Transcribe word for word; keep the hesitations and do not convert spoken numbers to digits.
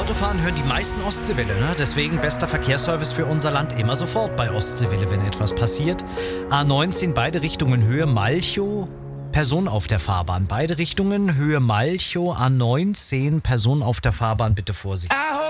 Autofahren hören die meisten Ostseewelle, ne? Deswegen bester Verkehrsservice für unser Land immer sofort bei Ostseewelle, wenn etwas passiert. A neunzehn, beide Richtungen Höhe Malchow, Person auf der Fahrbahn. Beide Richtungen Höhe Malchow, A neunzehn, Person auf der Fahrbahn, bitte Vorsicht.